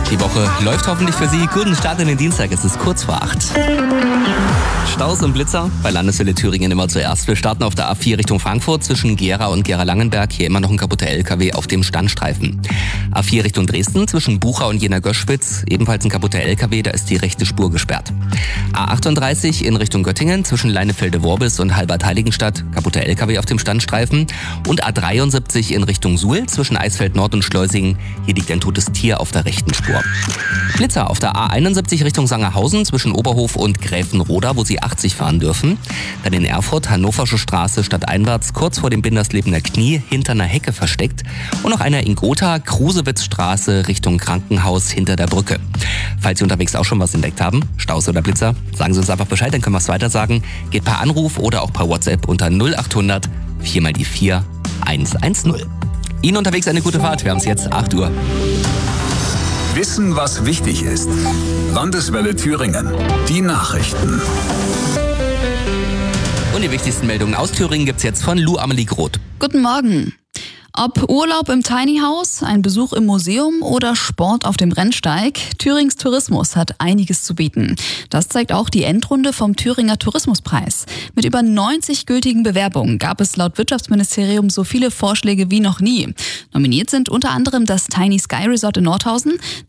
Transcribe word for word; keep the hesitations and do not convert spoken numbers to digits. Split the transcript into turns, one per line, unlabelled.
Die Woche läuft hoffentlich für Sie. Guten Start in den Dienstag, es ist kurz vor acht. Staus und Blitzer bei Landeswelle Thüringen immer zuerst. Wir starten auf der A vier Richtung Frankfurt zwischen Gera und Gera-Langenberg. Hier immer noch ein kaputter L K W auf dem Standstreifen. A vier Richtung Dresden zwischen Bucha und Jena-Göschwitz. Ebenfalls ein kaputter L K W, da ist die rechte Spur gesperrt. A achtunddreißig in Richtung Göttingen zwischen Leinefelde-Worbis und Halbert-Heiligenstadt. Kaputter L K W auf dem Standstreifen. Und A dreiundsiebzig in Richtung Suhl zwischen Eisfeld-Nord und Schleusingen. Hier liegt ein totes Tier auf der rechten Spur. Blitzer auf der A einundsiebzig Richtung Sangerhausen zwischen Oberhof und Gräfenroda, wo Sie achtzig fahren dürfen. Dann in Erfurt, Hannoversche Straße stadteinwärts, kurz vor dem Binderslebener Knie, hinter einer Hecke versteckt. Und noch einer in Gotha, Krusewitzstraße Richtung Krankenhaus hinter der Brücke. Falls Sie unterwegs auch schon was entdeckt haben, Staus oder Blitzer, sagen Sie uns einfach Bescheid, dann können wir es weiter sagen. Geht per Anruf oder auch per WhatsApp unter null achthundert vier mal die vier eins eins null. Ihnen unterwegs eine gute Fahrt, wir haben es jetzt acht Uhr.
Wissen, was wichtig ist. Landeswelle Thüringen. Die Nachrichten.
Und die wichtigsten Meldungen aus Thüringen gibt's jetzt von Lou Amelie Groth.
Guten Morgen. Ob Urlaub im Tiny House, ein Besuch im Museum oder Sport auf dem Rennsteig, Thürings Tourismus hat einiges zu bieten. Das zeigt auch die Endrunde vom Thüringer Tourismuspreis. Mit über neunzig gültigen Bewerbungen gab es laut Wirtschaftsministerium so viele Vorschläge wie noch nie. Nominiert sind unter anderem das Tiny Sky Resort in Nordhausen,